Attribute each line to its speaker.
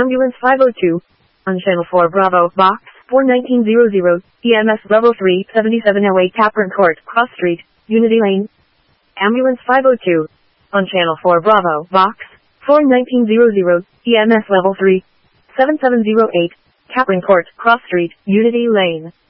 Speaker 1: Ambulance 502. On Channel 4 Bravo, Box 41900, EMS Level 3, 7708 Capron Court, Cross Street, Unity Lane. Ambulance 502. On Channel 4 Bravo, Box 41900, EMS Level 3, 7708, Capron Court, Cross Street, Unity Lane.